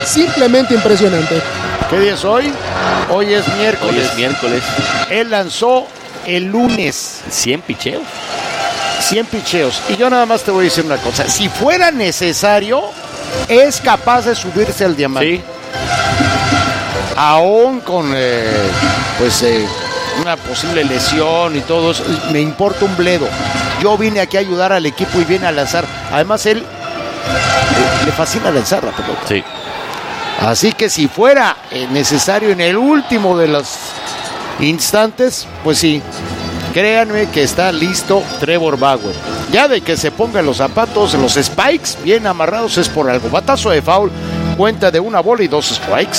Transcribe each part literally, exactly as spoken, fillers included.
simplemente impresionante. ¿Qué día es hoy? Hoy es miércoles. Hoy es miércoles. Él lanzó el lunes cien picheos. cien picheos. Y yo nada más te voy a decir una cosa. Si fuera necesario, es capaz de subirse al diamante. Sí. Aún con eh, pues eh, una posible lesión y todo eso, me importa un bledo. Yo vine aquí a ayudar al equipo y viene a lanzar. Además, él eh, le fascina lanzar la pelota. Sí. Así que si fuera eh, necesario en el último de los instantes, pues sí, créanme que está listo Trevor Bauer. Ya de que se pongan los zapatos, los spikes bien amarrados es por algo. Batazo de foul, cuenta de una bola y dos strikes.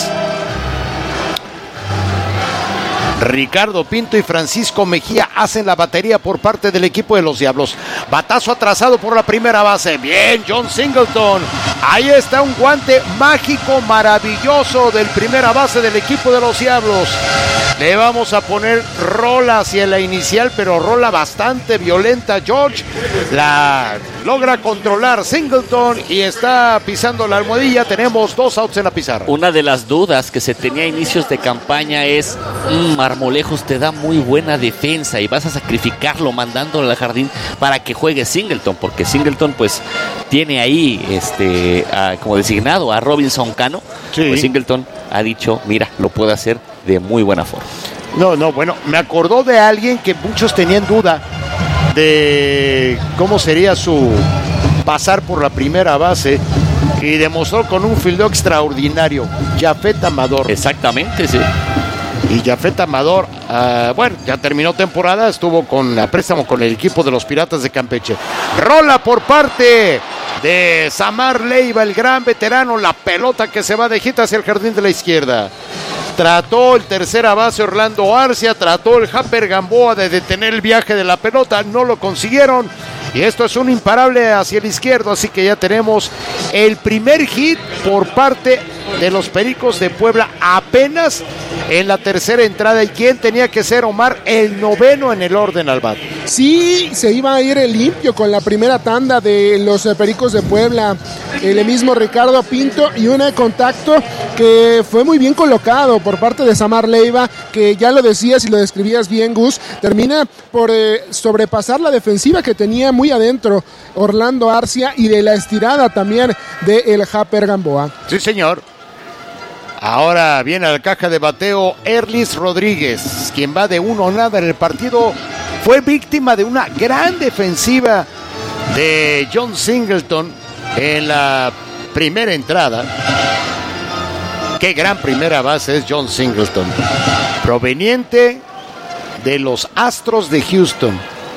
Ricardo Pinto y Francisco Mejía hacen la batería por parte del equipo de los Diablos. Batazo atrasado por la primera base. Bien, John Singleton. Ahí está un guante mágico, maravilloso del primera base del equipo de los Diablos. Le vamos a poner rola hacia la inicial, pero rola bastante violenta. George la logra controlar Singleton y está pisando la almohadilla. Tenemos dos outs en la pizarra. Una de las dudas que se tenía a inicios de campaña es mmm, Marmolejos te da muy buena defensa y vas a sacrificarlo mandándolo al jardín para que juegue Singleton, porque Singleton pues tiene ahí este a, como designado a Robinson Cano. Sí. Pues Singleton ha dicho, mira, lo puede hacer de muy buena forma. No, no, bueno, me acordó de alguien que muchos tenían duda de cómo sería su pasar por la primera base y demostró con un fildeo extraordinario, Jafet Amador. Exactamente, sí. Y Jafet Amador, uh, bueno, ya terminó temporada, estuvo con a préstamo con el equipo de los Piratas de Campeche. Rola por parte de Samar Leiva, el gran veterano, la pelota que se va de hit hacia el jardín de la izquierda. Trató el tercera base Orlando Arcia, trató el Japper Gamboa de detener el viaje de la pelota, no lo consiguieron. Y esto es un imparable hacia el izquierdo, así que ya tenemos el primer hit por parte de los Pericos de Puebla apenas en la tercera entrada. ¿Y quién tenía que ser, Omar? El noveno en el orden al bat. Sí, se iba a ir limpio con la primera tanda de los Pericos de Puebla. El mismo Ricardo Pinto y un contacto que fue muy bien colocado por parte de Samar Leiva, que ya lo decías y lo describías bien, Gus, termina por eh, sobrepasar la defensiva que tenía muy adentro Orlando Arcia y de la estirada también de el Japper Gamboa. Sí, señor. Ahora viene a la caja de bateo Erlis Rodríguez, quien va de uno nada en el partido. Fue víctima de una gran defensiva de John Singleton en la primera entrada. Qué gran primera base es John Singleton, proveniente de los Astros de Houston.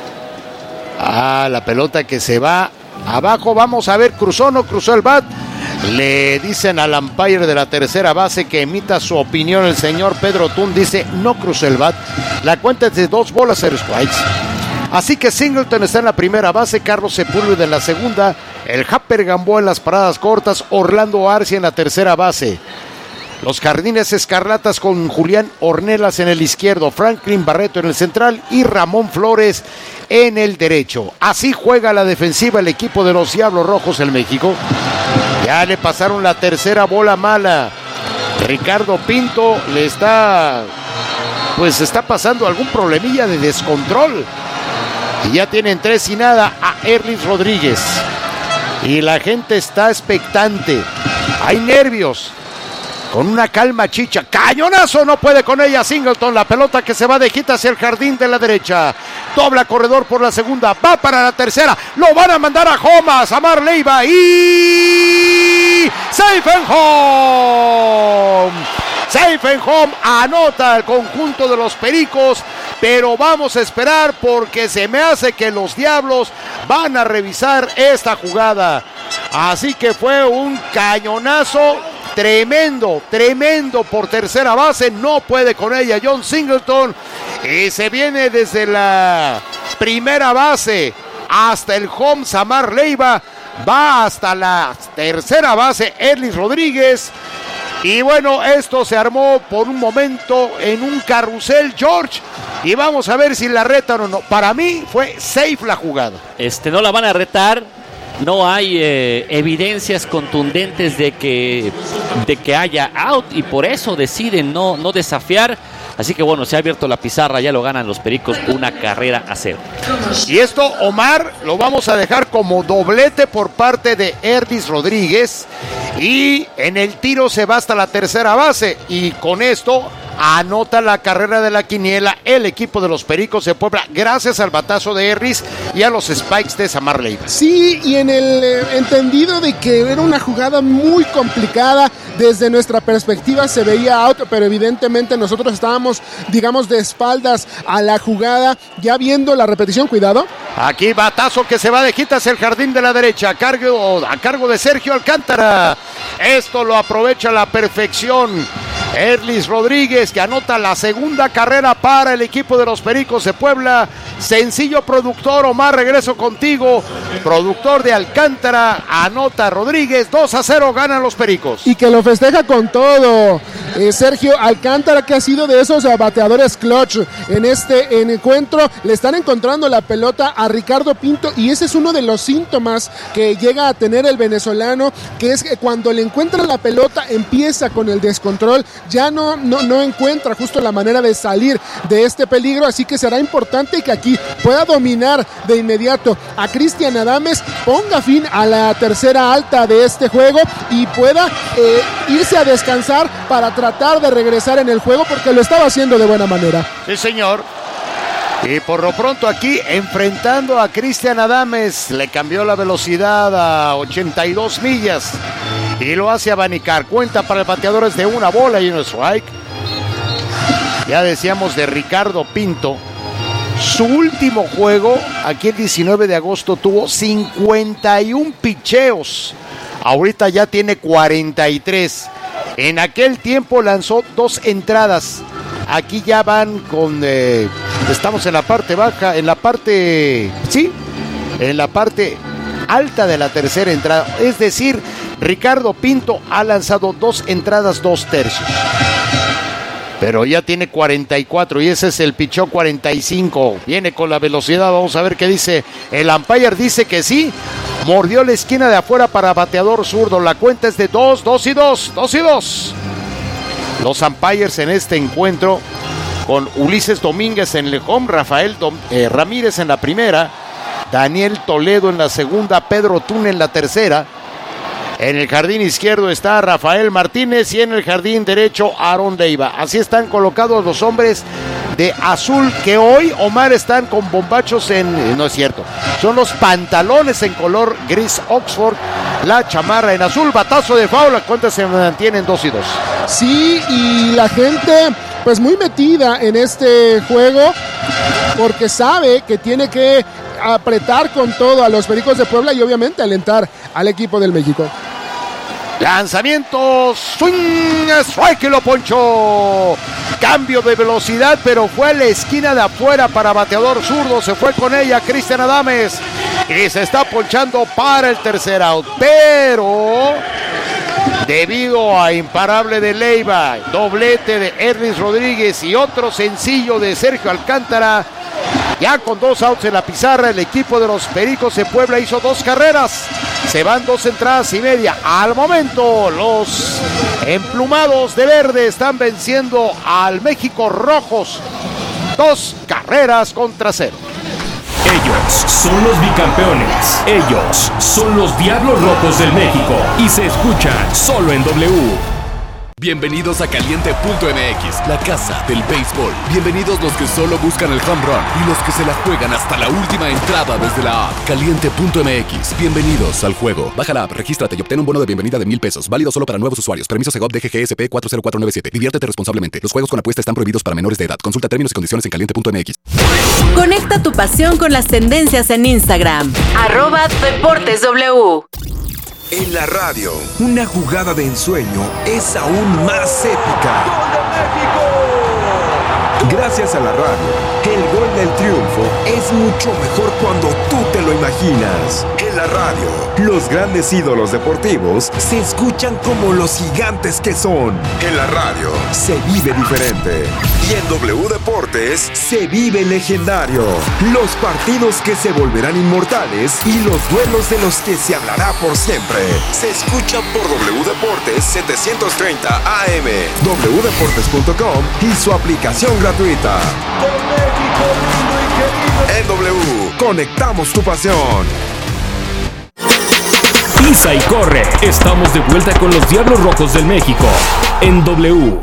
Ah, la pelota que se va abajo. Vamos a ver, cruzó o no cruzó el bat. Le dicen al umpire de la tercera base que emita su opinión. El señor Pedro Tun dice no cruzó el bat. La cuenta es de dos bolas, cero strikes. Así que Singleton está en la primera base, Carlos Sepúlveda en la segunda, el Japper Gamboa en las paradas cortas, Orlando Arcia en la tercera base. Los Jardines Escarlatas con Julián Ornelas en el izquierdo, Franklin Barreto en el central y Ramón Flores en el derecho. Así juega la defensiva el equipo de los Diablos Rojos del México. Ya le pasaron la tercera bola mala. Ricardo Pinto le está, pues está pasando algún problemilla de descontrol. Y ya tienen tres y nada a Erlis Rodríguez. Y la gente está expectante. Hay nervios. Con una calma chicha. Cañonazo, no puede con ella Singleton. La pelota que se va de hit hacia el jardín de la derecha. Dobla corredor por la segunda. Va para la tercera. Lo van a mandar a Homa. Samar Leiva. Y safe and home. Safe and home. Anota el conjunto de los Pericos. Pero vamos a esperar porque se me hace que los Diablos van a revisar esta jugada. Así que fue un cañonazo. Tremendo, tremendo por tercera base, no puede con ella John Singleton y se viene desde la primera base hasta el home Samar Leiva, va hasta la tercera base Erlis Rodríguez y bueno, esto se armó por un momento en un carrusel, George, y vamos a ver si la retan o no. Para mí fue safe la jugada. Este, no la van a retar. no hay eh, evidencias contundentes de que, de que haya out y por eso deciden no, no desafiar. Así que bueno, se ha abierto la pizarra, ya lo ganan los Pericos una carrera a cero. Y esto, Omar, lo vamos a dejar como doblete por parte de Erdis Rodríguez. Y en el tiro se va hasta la tercera base. Y con esto anota la carrera de la quiniela el equipo de los Pericos de Puebla, gracias al batazo de Erdis y a los spikes de Samar Leiva. Sí, y en el eh, entendido de que era una jugada muy complicada, desde nuestra perspectiva se veía out, pero evidentemente nosotros estábamos, digamos, de espaldas a la jugada, ya viendo la repetición, cuidado. Aquí batazo que se va de quita hacia el jardín de la derecha, a cargo, a cargo de Sergio Alcántara. Esto lo aprovecha a la perfección Erdis Rodríguez, que anota la segunda carrera para el equipo de los Pericos de Puebla. Sencillo productor, Omar, regreso contigo. Productor de Alcántara, anota Rodríguez, dos a cero ganan los Pericos. Y que lo festeja con todo. Eh, Sergio Alcántara, que ha sido de esos bateadores clutch en este encuentro, le están encontrando la pelota a Ricardo Pinto y ese es uno de los síntomas que llega a tener el venezolano, que es que cuando le encuentra la pelota empieza con el descontrol, ya no, no, no encuentra justo la manera de salir de este peligro, así que será importante que aquí pueda dominar de inmediato a Cristian Adames, ponga fin a la tercera alta de este juego y pueda eh, irse a descansar para tratar de regresar en el juego, porque lo estaba haciendo de buena manera. Sí, señor. Y por lo pronto aquí, enfrentando a Cristian Adames, le cambió la velocidad a ochenta y dos millas y lo hace abanicar. Cuenta para el bateador es de una bola y un strike. Ya decíamos de Ricardo Pinto. Su último juego, aquí el diecinueve de agosto, tuvo cincuenta y un picheos. Ahorita ya tiene cuarenta y tres. En aquel tiempo lanzó dos entradas. Aquí ya van con... Eh, estamos en la parte baja, en la parte... Sí, en la parte alta de la tercera entrada. Es decir, Ricardo Pinto ha lanzado dos entradas, dos tercios. Pero ya tiene cuarenta y cuatro y ese es el pichó cuarenta y cinco. Viene con la velocidad, vamos a ver qué dice. El umpire dice que sí. Mordió la esquina de afuera para bateador zurdo. La cuenta es de dos, dos y dos, dos y dos. Los umpires en este encuentro con Ulises Domínguez en el home, Rafael Dom, eh, Ramírez en la primera, Daniel Toledo en la segunda, Pedro Tune en la tercera. En el jardín izquierdo está Rafael Martínez y en el jardín derecho Aaron Leiva. Así están colocados los hombres de azul, que hoy, Omar, están con bombachos en... No es cierto, son los pantalones en color gris Oxford, la chamarra en azul. Batazo de foul, la cuenta se mantiene en dos y dos. Sí, y la gente pues muy metida en este juego porque sabe que tiene que apretar con todo a los Pericos de Puebla y obviamente alentar al equipo del México. Lanzamiento, swing, strike y lo ponchó. Cambio de velocidad, pero fue a la esquina de afuera para bateador zurdo. Se fue con ella Cristian Adames y se está ponchando para el tercer out. Pero debido a imparable de Leiva, doblete de Erdis Rodríguez y otro sencillo de Sergio Alcántara, ya con dos outs en la pizarra, el equipo de los Pericos de Puebla hizo dos carreras. Se van dos entradas y media. Al momento, los emplumados de verde están venciendo al México Rojos. Dos carreras contra cero. Ellos son los bicampeones. Ellos son los Diablos Rojos del México. Y se escuchan solo en W. Bienvenidos a Caliente punto M X, la casa del béisbol. Bienvenidos los que solo buscan el home run y los que se la juegan hasta la última entrada desde la app. Caliente punto M X, bienvenidos al juego. Baja la app, regístrate y obtén un bono de bienvenida de mil pesos. Válido solo para nuevos usuarios. Permiso Segov D G G S P cuatro cero cuatro nueve siete. Diviértete responsablemente. Los juegos con apuesta están prohibidos para menores de edad. Consulta términos y condiciones en Caliente punto M X. Conecta tu pasión con las tendencias en Instagram. Arroba Deportes W. En la radio, una jugada de ensueño es aún más épica. Gracias a la radio, el gol del triunfo es mucho mejor cuando tú te lo imaginas. En la radio, los grandes ídolos deportivos se escuchan como los gigantes que son. En la radio, se vive diferente. Y en W Deportes, se vive legendario. Los partidos que se volverán inmortales y los duelos de los que se hablará por siempre. Se escucha por W Deportes setecientos treinta A M, w deportes punto com y su aplicación gratuita. En W, conectamos tu pasión. Pisa y corre. Estamos de vuelta con los Diablos Rojos del México en W.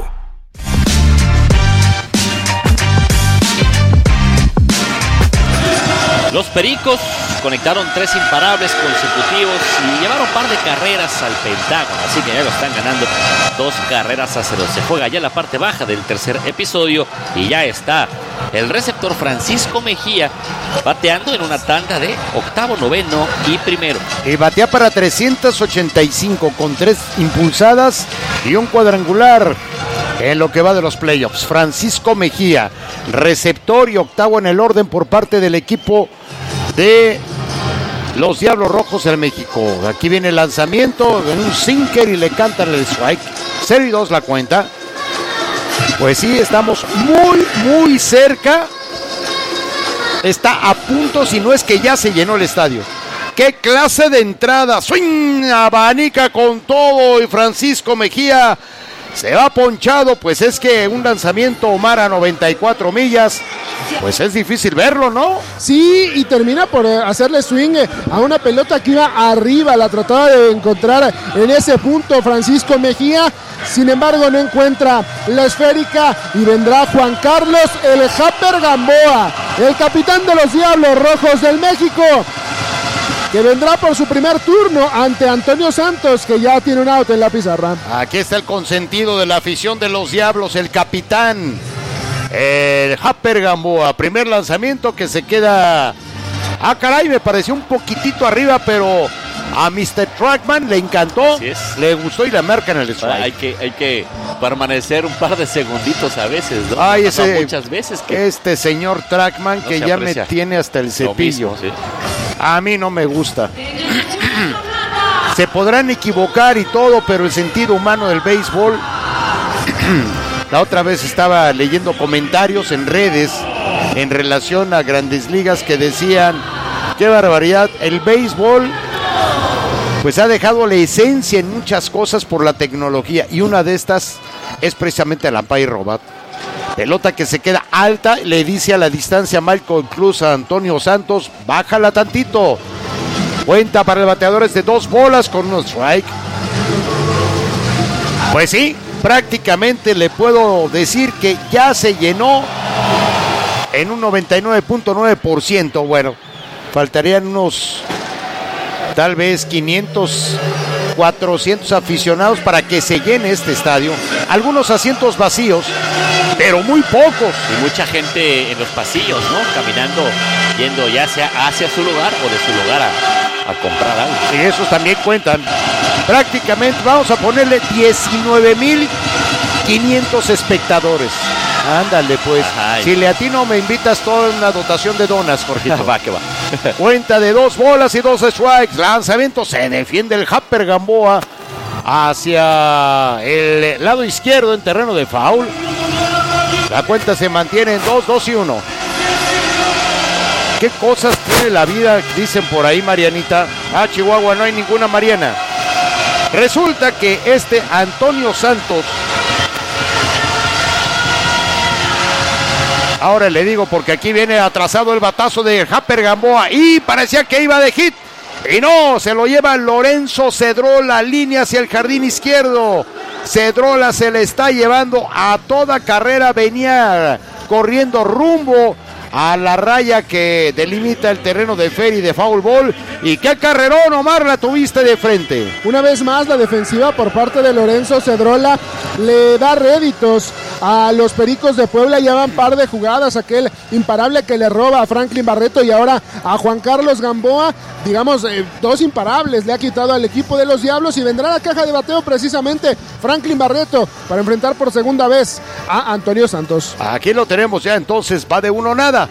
Los Pericos conectaron tres imparables consecutivos y llevaron un par de carreras al Pentágono, así que ya lo están ganando dos carreras a cero. Se juega ya la parte baja del tercer episodio y ya está el receptor Francisco Mejía bateando en una tanda de octavo, noveno y primero. Y batea para trescientos ochenta y cinco con tres impulsadas y un cuadrangular en lo que va de los playoffs. Francisco Mejía, receptor y octavo en el orden por parte del equipo de los Diablos Rojos del México. Aquí viene el lanzamiento en un sinker y le cantan el strike. cero y dos la cuenta. Pues sí, estamos muy, muy cerca. Está a punto, si no es que ya se llenó el estadio. ¡Qué clase de entrada! ¡Swing! Abanica con todo y Francisco Mejía se va ponchado, pues es que un lanzamiento Omar a noventa y cuatro millas, pues es difícil verlo, ¿no? Sí, y termina por hacerle swing a una pelota que iba arriba, la trataba de encontrar en ese punto Francisco Mejía, sin embargo no encuentra la esférica y vendrá Juan Carlos el Japper Gamboa, el capitán de los Diablos Rojos del México, que vendrá por su primer turno ante Antonio Santos, que ya tiene un out en la pizarra. Aquí está el consentido de la afición de los Diablos, el capitán, el Japper Gamboa. Primer lanzamiento que se queda... Ah, caray, me pareció un poquitito arriba, pero a mister Trackman le encantó, le gustó y la marca en el strike. Hay que, hay que permanecer un par de segunditos a veces, ¿no? Ay, ese, muchas veces que este señor Trackman no que ya aprecia. Me tiene hasta el cepillo. Mismo, ¿sí? A mí no me gusta. Se podrán equivocar y todo, pero el sentido humano del béisbol. La otra vez estaba leyendo comentarios en redes en relación a Grandes Ligas que decían, qué barbaridad, el béisbol pues ha dejado la esencia en muchas cosas por la tecnología, y una de estas es precisamente el umpire robot. Pelota que se queda alta, le dice a la distancia Michael Cruz a Antonio Santos, bájala tantito. Cuenta para el bateador es de dos bolas con un strike. Pues sí, prácticamente le puedo decir que ya se llenó en un noventa y nueve punto nueve por ciento. Bueno, faltarían unos tal vez quinientos, cuatrocientos aficionados para que se llene este estadio. Algunos asientos vacíos, pero muy pocos. Y mucha gente en los pasillos, ¿no? Caminando, yendo ya sea hacia su lugar o de su lugar a, a comprar algo. Y esos también cuentan. Prácticamente vamos a ponerle diecinueve mil quinientos espectadores. Ándale pues. Ay. Si le atino me invitas toda una dotación de donas, Jorgito. Va, que va. Cuenta de dos bolas y dos strikes. Lanzamiento, se defiende el Japper Gamboa hacia el lado izquierdo en terreno de foul. La cuenta se mantiene en dos, dos y uno. ¿Qué cosas tiene la vida? Dicen por ahí, Marianita. Ah, Chihuahua, no hay ninguna Mariana. Resulta que este Antonio Santos, ahora le digo porque aquí viene atrasado el batazo de Japper Gamboa y parecía que iba de hit. Y no, se lo lleva Lorenzo Cedrola, línea hacia el jardín izquierdo. Cedrola se le está llevando a toda carrera, venía corriendo rumbo a la raya que delimita el terreno de Ferry de foul ball. Y qué carrerón, Omar, la tuviste de frente. Una vez más la defensiva por parte de Lorenzo Cedrola le da réditos a los Pericos de Puebla. Ya van par de jugadas, aquel imparable que le roba a Franklin Barreto y ahora a Juan Carlos Gamboa, digamos, eh, dos imparables le ha quitado al equipo de los Diablos, y vendrá a la caja de bateo precisamente Franklin Barreto para enfrentar por segunda vez a Antonio Santos. Aquí lo tenemos ya, entonces va de uno nada.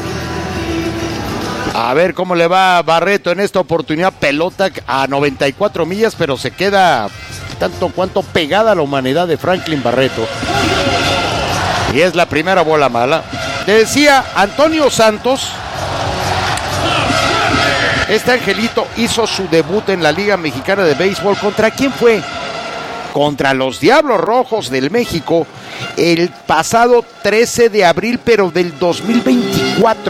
A ver cómo le va a Barreto en esta oportunidad. Pelota a noventa y cuatro millas, pero se queda tanto cuanto pegada a la humanidad de Franklin Barreto. Y es la primera bola mala. Te decía, Antonio Santos, este angelito hizo su debut en la Liga Mexicana de Béisbol. ¿Contra quién fue? Contra los Diablos Rojos del México el pasado trece de abril, pero del dos mil veinticuatro.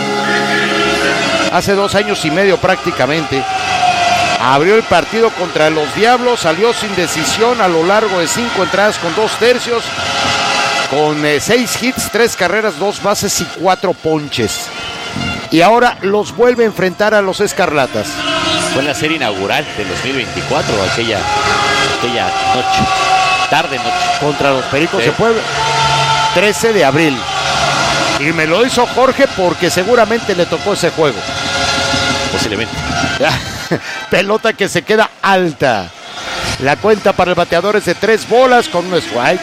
Hace dos años y medio prácticamente. Abrió el partido contra los Diablos, salió sin decisión a lo largo de cinco entradas con dos tercios, con eh, seis hits, tres carreras, dos bases y cuatro ponches. Y ahora los vuelve a enfrentar a los Escarlatas. Fue en la serie inaugural del dos mil veinticuatro, aquella, aquella noche, tarde noche. Contra los Pericos Sí. de Puebla. trece de abril. Y me lo hizo Jorge porque seguramente le tocó ese juego. Posiblemente. Pelota que se queda alta. La cuenta para el bateador es de tres bolas con un strike.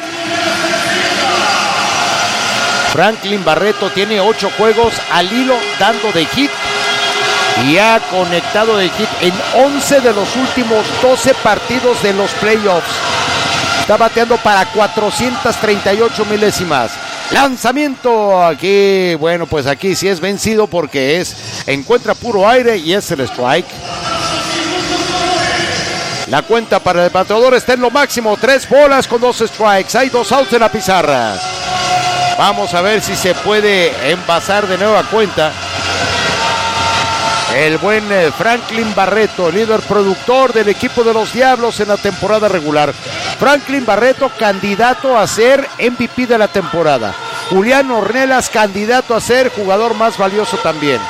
Franklin Barreto tiene ocho juegos al hilo dando de hit y ha conectado de hit en once de los últimos doce partidos de los playoffs. Está bateando para cuatrocientas treinta y ocho milésimas. Lanzamiento aquí, bueno, pues aquí sí es vencido porque es encuentra puro aire y es el strike. La cuenta para el bateador está en lo máximo, tres bolas con dos strikes. Hay dos outs en la pizarra. Vamos a ver si se puede envasar de nueva cuenta. El buen Franklin Barreto, líder productor del equipo de los Diablos en la temporada regular. Franklin Barreto, candidato a ser M V P de la temporada. Julián Ornelas, candidato a ser jugador más valioso también.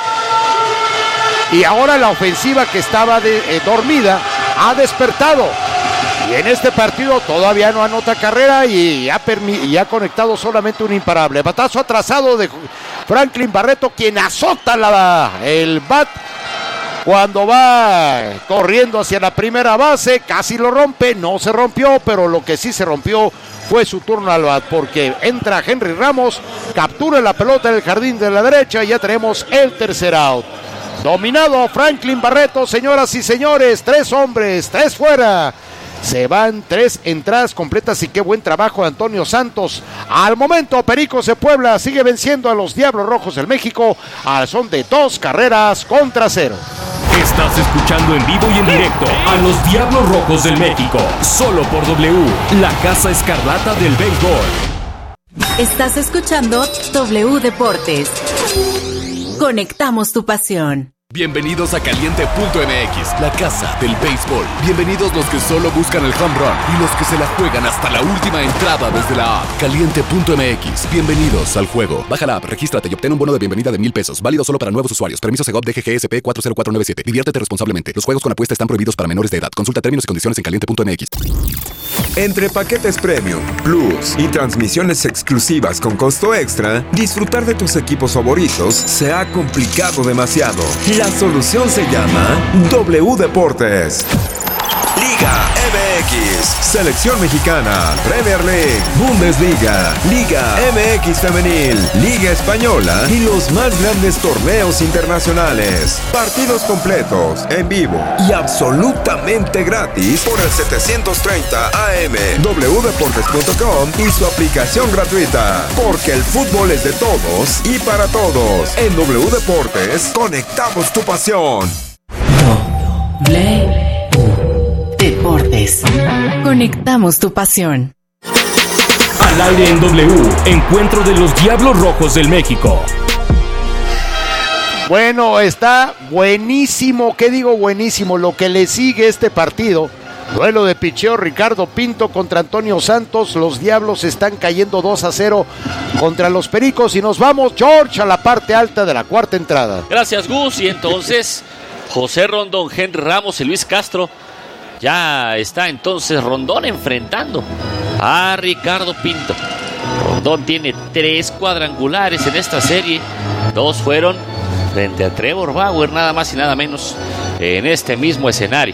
Y ahora la ofensiva que estaba de, eh, dormida ha despertado. Y en este partido todavía no anota carrera y ha, permi- y ha conectado solamente un imparable. Batazo atrasado de Franklin Barreto, quien azota la, el bat cuando va corriendo hacia la primera base. Casi lo rompe, no se rompió, pero lo que sí se rompió fue su turno al bat, porque entra Henry Ramos, captura la pelota en el jardín de la derecha y ya tenemos el tercer out. Dominado Franklin Barreto, señoras y señores, tres hombres, tres fuera. Se van tres entradas completas y qué buen trabajo de Antonio Santos. Al momento, Pericos de Puebla sigue venciendo a los Diablos Rojos del México al son de dos carreras contra cero. Estás escuchando en vivo y en directo a los Diablos Rojos del México, solo por W, la Casa Escarlata del Béisbol. Estás escuchando W Deportes. Conectamos tu pasión. Bienvenidos a Caliente punto M X, la casa del béisbol. Bienvenidos los que solo buscan el home run y los que se la juegan hasta la última entrada desde la app. Caliente punto M X, bienvenidos al juego. Baja la app, regístrate y obtén un bono de bienvenida de mil pesos. Válido solo para nuevos usuarios. Permiso Segov D G G S P cuatro cero cuatro nueve siete. Diviértete responsablemente. Los juegos con apuesta están prohibidos para menores de edad. Consulta términos y condiciones en caliente punto M X. Entre paquetes premium, plus y transmisiones exclusivas con costo extra, disfrutar de tus equipos favoritos se ha complicado demasiado. La solución se llama W Deportes. Liga M X, Selección Mexicana, Premier League, Bundesliga, Liga M X Femenil, Liga Española y los más grandes torneos internacionales. Partidos completos, en vivo y absolutamente gratis por el setecientos treinta A M, w deportes punto com y su aplicación gratuita. Porque el fútbol es de todos y para todos. En W Deportes, conectamos tu pasión. W Deportes. Conectamos tu pasión. Al aire en W, encuentro de los Diablos Rojos del México. Bueno, está buenísimo, ¿qué digo buenísimo? Lo que le sigue este partido. Duelo de picheo, Ricardo Pinto contra Antonio Santos. Los Diablos están cayendo dos a cero contra los Pericos. Y nos vamos, George, a la parte alta de la cuarta entrada. Gracias, Gus. Y entonces, José Rondón, Henry Ramos y Luis Castro Ya está entonces Rondón enfrentando a Ricardo Pinto. Rondón tiene tres cuadrangulares en esta serie. Dos fueron frente a Trevor Bauer, nada más y nada menos, en este mismo escenario.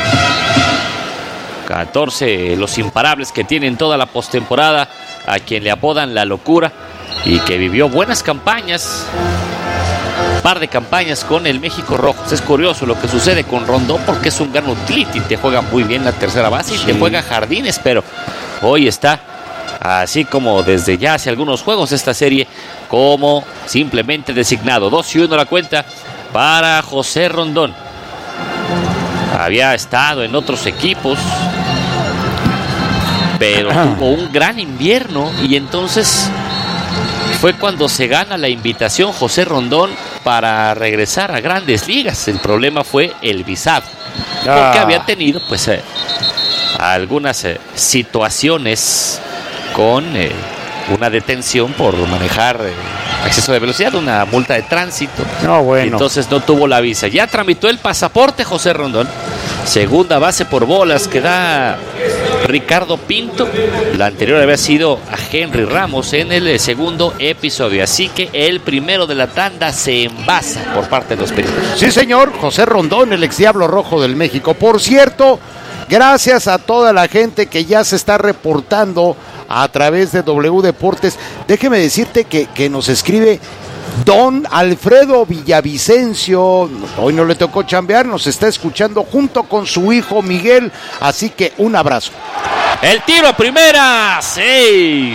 catorce los imparables que tienen toda la postemporada, a quien le apodan la locura y que vivió buenas campañas, par de campañas con el México Rojos. Es curioso lo que sucede con Rondón porque es un gran utility, te juega muy bien la tercera base y sí. te juega jardines, pero hoy está, así como desde ya hace algunos juegos esta serie, como simplemente designado. Dos y uno la cuenta para José Rondón. Había estado en otros equipos, pero tuvo un gran invierno y entonces fue cuando se gana la invitación José Rondón para regresar a Grandes Ligas. El problema fue el visado, porque ah. había tenido pues eh, algunas eh, situaciones con eh, una detención por manejar eh, exceso de velocidad, una multa de tránsito. No, bueno. Entonces no tuvo la visa. Ya tramitó el pasaporte José Rondón. Segunda base por bolas que da Ricardo Pinto. La anterior había sido a Henry Ramos en el segundo episodio. Así que el primero de la tanda se envasa por parte de los Pericos. Sí, señor. José Rondón, el ex Diablo Rojo del México. Por cierto, gracias a toda la gente que ya se está reportando a través de W Deportes. Déjeme decirte que, que nos escribe Don Alfredo Villavicencio. Hoy no le tocó chambear, nos está escuchando junto con su hijo Miguel, así que un abrazo. El tiro a primera, sí.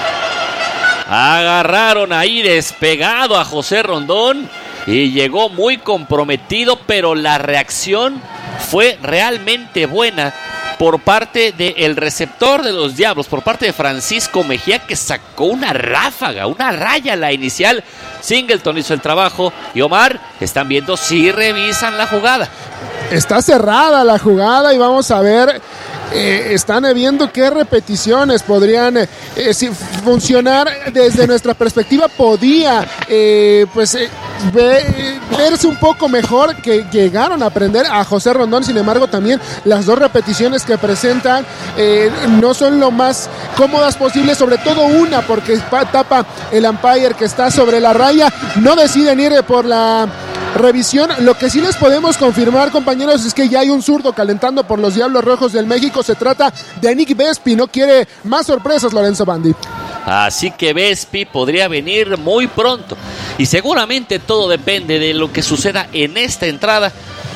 Agarraron ahí despegado a José Rondón y llegó muy comprometido, pero la reacción fue realmente buena por parte del receptor de los Diablos, por parte de Francisco Mejía, que sacó una ráfaga, una raya la inicial. Singleton hizo el trabajo y Omar, están viendo si revisan la jugada. Está cerrada la jugada y vamos a ver, eh, están viendo qué repeticiones podrían eh, si funcionar desde nuestra perspectiva. Podía eh, pues eh, ve, verse un poco mejor, que llegaron a aprender a José Rondón. Sin embargo, también las dos repeticiones que presentan eh, no son lo más cómodas posibles, sobre todo una porque tapa el umpire que está sobre la raya. No deciden ir por la revisión. Lo que sí les podemos confirmar, compañeros, es que ya hay un zurdo calentando por los Diablos Rojos del México. Se trata de Nick Vespi. No quiere más sorpresas Lorenzo Bandi. Así que Vespi podría venir muy pronto y seguramente todo depende de lo que suceda en esta entrada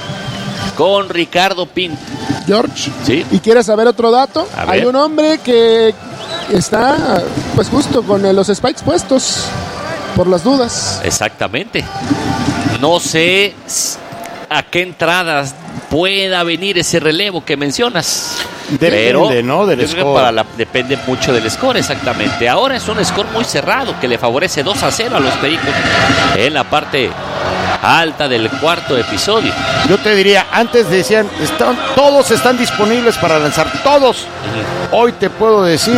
con Ricardo Pinto. George, ¿sí? ¿Y quieres saber otro dato? Hay un hombre que está pues justo con los spikes puestos por las dudas. Exactamente. No sé a qué entradas pueda venir ese relevo que mencionas. Depende, pero, ¿no? Del score. Para la, depende mucho del score, exactamente. Ahora es un score muy cerrado que le favorece dos a cero a los Pericos en la parte alta del cuarto episodio. Yo te diría, antes decían, están, todos están disponibles para lanzar, todos. Uh-huh. Hoy te puedo decir,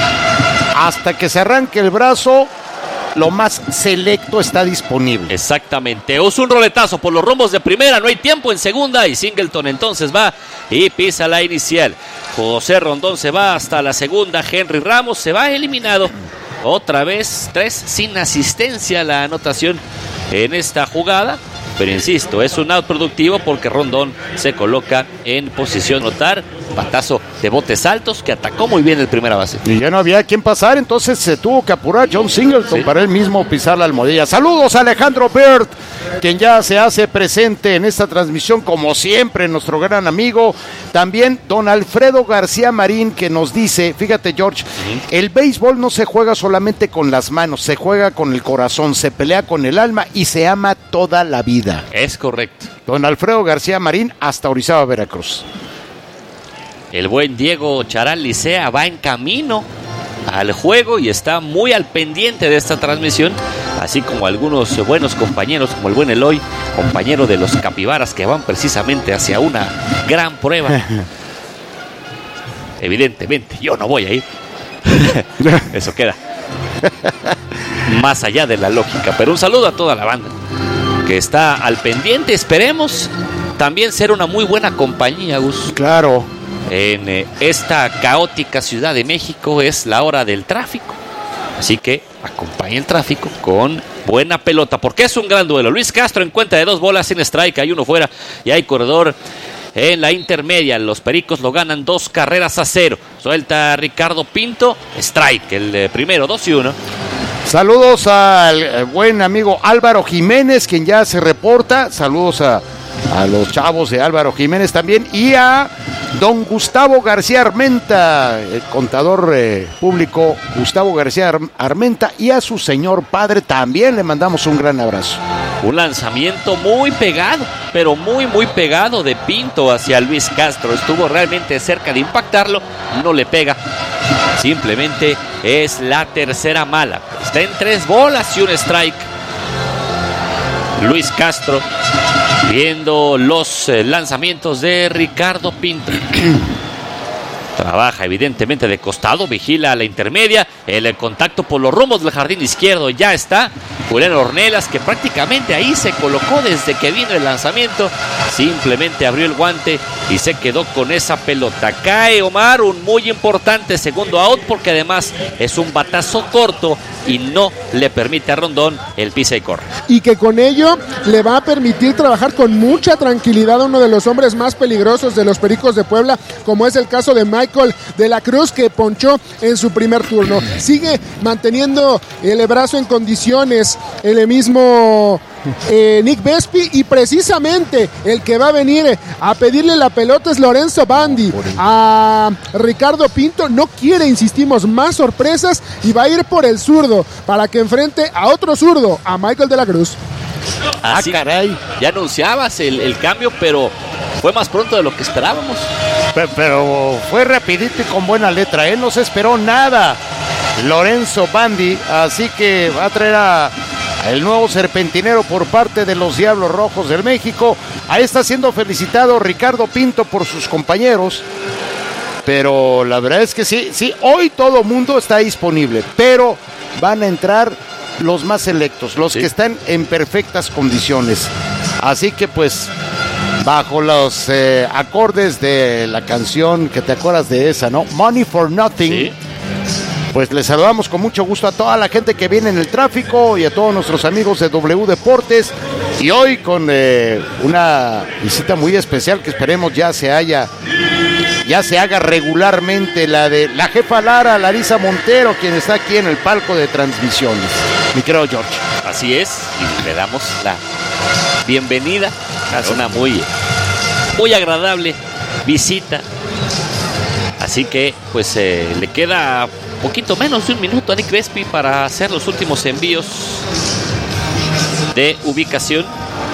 hasta que se arranque el brazo, lo más selecto está disponible. Exactamente. Usa un roletazo por los rumbos de primera, no hay tiempo en segunda y Singleton entonces va y pisa la inicial. José Rondón se va hasta la segunda, Henry Ramos se va eliminado. Otra vez, tres sin asistencia la anotación en esta jugada. Pero insisto, es un out productivo porque Rondón se coloca en posición notar. Batazo de botes altos que atacó muy bien el primera base. Y ya no había quien pasar, entonces se tuvo que apurar John Singleton sí. para él mismo pisar la almohadilla. Saludos a Alejandro Bird, quien ya se hace presente en esta transmisión, como siempre, nuestro gran amigo. También don Alfredo García Marín, que nos dice, fíjate George, uh-huh. el béisbol no se juega solamente con las manos, se juega con el corazón, se pelea con el alma y se ama toda la vida. Es correcto. Don Alfredo García Marín, hasta Orizaba, Veracruz. El buen Diego Charal Licea va en camino al juego y está muy al pendiente de esta transmisión, así como algunos buenos compañeros, como el buen Eloy, compañero de los Capibaras, que van precisamente hacia una gran prueba. Evidentemente, yo no voy a ir. Eso queda más allá de la lógica, pero un saludo a toda la banda que está al pendiente. Esperemos también ser una muy buena compañía, Gus. Claro. En eh, esta caótica Ciudad de México es la hora del tráfico. Así que acompañe el tráfico con buena pelota, porque es un gran duelo. Luis Castro en cuenta de dos bolas sin strike, hay uno fuera y hay corredor en la intermedia. Los Pericos lo ganan dos carreras a cero. Suelta Ricardo Pinto, strike, el eh, primero, dos y uno. Saludos al eh, buen amigo Álvaro Jiménez, quien ya se reporta. Saludos a, a los chavos de Álvaro Jiménez también. Y a don Gustavo García Armenta, el contador eh, público Gustavo García Ar- Armenta. Y a su señor padre también le mandamos un gran abrazo. Un lanzamiento muy pegado, pero muy, muy pegado de Pinto hacia Luis Castro. Estuvo realmente cerca de impactarlo, no le pega. Simplemente es la tercera mala. Está en tres bolas y un strike. Luis Castro viendo los eh, lanzamientos de Ricardo Pinto. Trabaja evidentemente de costado, vigila a la intermedia, el, el contacto por los rumbos del jardín izquierdo ya está. Julián Ornelas, que prácticamente ahí se colocó desde que vino el lanzamiento, simplemente abrió el guante y se quedó con esa pelota. Cae Omar, un muy importante segundo out, porque además es un batazo corto y no le permite a Rondón el pisa y corre. Y que con ello le va a permitir trabajar con mucha tranquilidad a uno de los hombres más peligrosos de los Pericos de Puebla, como es el caso de Michael de la Cruz, que ponchó en su primer turno. Sigue manteniendo el brazo en condiciones el mismo eh, Nick Vespi, y precisamente el que va a venir a pedirle la pelota es Lorenzo Bandi. A Ricardo Pinto no quiere, insistimos, más sorpresas y va a ir por el zurdo para que enfrente a otro zurdo, a Michael de la Cruz. Así, ah, caray. Ya anunciabas el, el cambio, pero fue más pronto de lo que esperábamos. Pero, pero fue rapidito y con buena letra. Él no se esperó nada, Lorenzo Bandi. Así que va a traer a, a el nuevo serpentinero por parte de los Diablos Rojos del México. Ahí está siendo felicitado Ricardo Pinto por sus compañeros. Pero la verdad es que sí, sí, hoy todo mundo está disponible, pero van a entrar los más selectos, los sí. que están en perfectas condiciones. Así que pues, bajo los eh, acordes de la canción, que te acuerdas de esa, ¿no? Money for Nothing. Sí. Pues les saludamos con mucho gusto a toda la gente que viene en el tráfico y a todos nuestros amigos de W Deportes. Y hoy con eh, una visita muy especial que esperemos ya se haya, ya se haga regularmente, la de la jefa Lara, Larisa Montero, quien está aquí en el palco de transmisiones. Mi querido George. Así es, y le damos la bienvenida a una muy, muy agradable visita. Así que pues eh, le queda poquito menos de un minuto a Nick Vespi para hacer los últimos envíos de ubicación,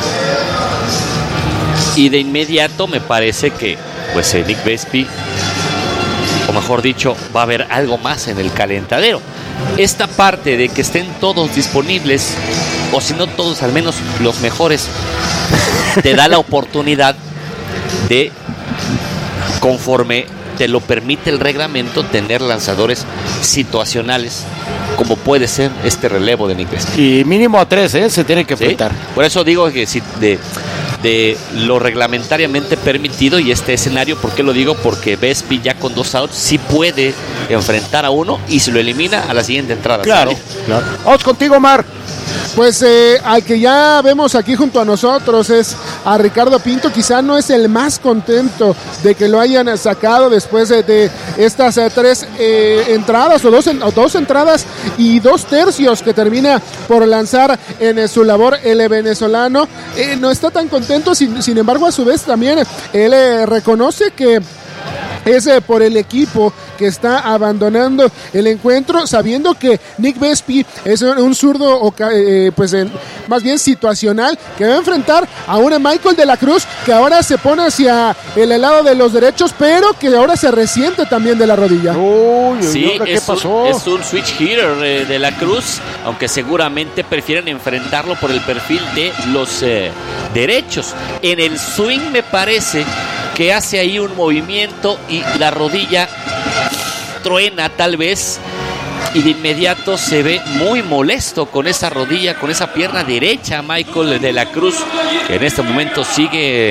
y de inmediato me parece que pues eh, Nick Vespi, o mejor dicho, va a haber algo más en el calentadero. Esta parte de que estén todos disponibles, o si no todos, al menos los mejores, te da la oportunidad de, conforme te lo permite el reglamento, tener lanzadores situacionales, como puede ser este relevo de Nick Vespi. Y mínimo a tres, ¿eh? Se tiene que enfrentar. ¿Sí? Por eso digo que si de, de lo reglamentariamente permitido y este escenario, ¿por qué lo digo? Porque Vespi ya con dos outs sí puede enfrentar a uno y se lo elimina a la siguiente entrada. Claro, claro. Vamos contigo, Mar. Pues eh, al que ya vemos aquí junto a nosotros es a Ricardo Pinto. Quizá no es el más contento de que lo hayan sacado después de, de estas eh, tres eh, entradas o dos, o dos entradas y dos tercios que termina por lanzar en eh, su labor el venezolano. Eh, no está tan contento, sin, sin embargo a su vez también él eh, reconoce que es eh, por el equipo que está abandonando el encuentro, sabiendo que Nick Vespi es un, un zurdo, eh, pues eh, más bien situacional, que va a enfrentar a una Michael de la Cruz que ahora se pone hacia el lado de los derechos, pero que ahora se resiente también de la rodilla. Uy, sí, ¿qué es pasó? Un, es un switch hitter eh, de la Cruz, aunque seguramente prefieren enfrentarlo por el perfil de los eh, derechos. En el swing me parece que hace ahí un movimiento y la rodilla truena tal vez, y de inmediato se ve muy molesto con esa rodilla, con esa pierna derecha Michael de la Cruz, que en este momento sigue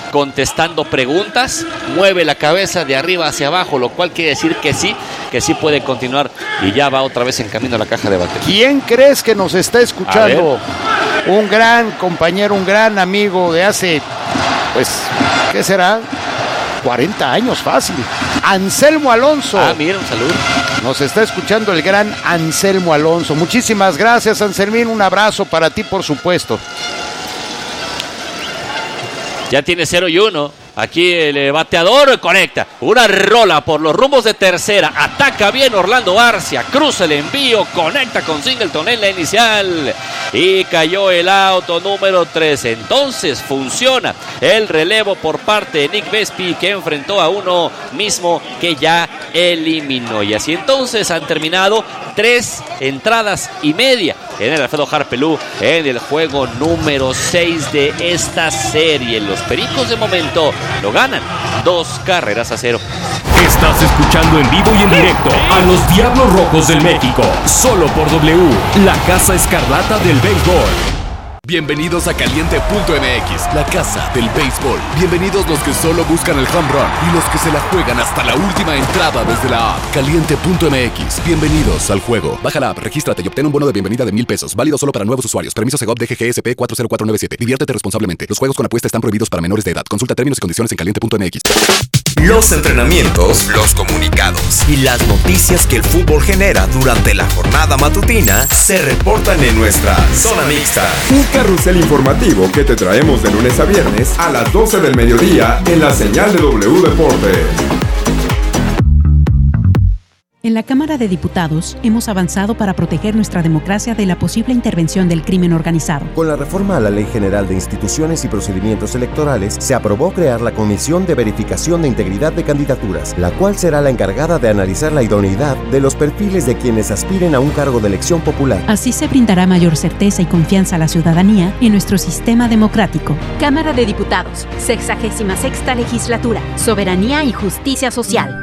contestando preguntas, mueve la cabeza de arriba hacia abajo, lo cual quiere decir que sí, que sí puede continuar y ya va otra vez en camino a la caja de bateo. ¿Quién crees que nos está escuchando? Un gran compañero, un gran amigo de hace, pues, ¿qué será? cuarenta años fácil. Anselmo Alonso. Ah, mira, un saludo. Nos está escuchando el gran Anselmo Alonso. Muchísimas gracias, Anselmín. Un abrazo para ti, por supuesto. Ya tiene cero y uno. Aquí el bateador conecta. Una rola por los rumbos de tercera. Ataca bien Orlando Arcia. Cruza el envío. Conecta con Singleton en la inicial. Y cayó el auto número tres. Entonces funciona el relevo por parte de Nick Vespi, que enfrentó a uno mismo que ya eliminó. Y así entonces han terminado tres entradas y media en el Alfredo Harpelú en el juego número seis de esta serie. Los Pericos de momento lo ganan dos carreras a cero. Estás escuchando en vivo y en directo a los Diablos Rojos del México, solo por W, la Casa Escarlata del Béisbol. Bienvenidos a Caliente punto M X, la casa del béisbol. Bienvenidos los que solo buscan el home run y los que se la juegan hasta la última entrada desde la app. Caliente punto M X, bienvenidos al juego. Baja la app, regístrate y obtén un bono de bienvenida de mil pesos. Válido solo para nuevos usuarios. Permiso Segov D G G S P cuatro cero cuatro nueve siete. Diviértete responsablemente. Los juegos con apuesta están prohibidos para menores de edad. Consulta términos y condiciones en Caliente punto M X. Los entrenamientos, los comunicados y las noticias que el fútbol genera durante la jornada matutina se reportan en nuestra Zona Mixta. Un carrusel informativo que te traemos de lunes a viernes a las doce del mediodía en la señal de W Deportes. En la Cámara de Diputados hemos avanzado para proteger nuestra democracia de la posible intervención del crimen organizado. Con la reforma a la Ley General de Instituciones y Procedimientos Electorales, se aprobó crear la Comisión de Verificación de Integridad de Candidaturas, la cual será la encargada de analizar la idoneidad de los perfiles de quienes aspiren a un cargo de elección popular. Así se brindará mayor certeza y confianza a la ciudadanía en nuestro sistema democrático. Cámara de Diputados, sexagésima sexta Legislatura, Soberanía y Justicia Social.